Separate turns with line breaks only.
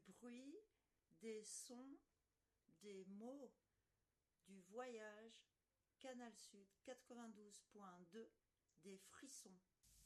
bruits, des sons, des mots, du voyage, Canal Sud 92.2, des frissons.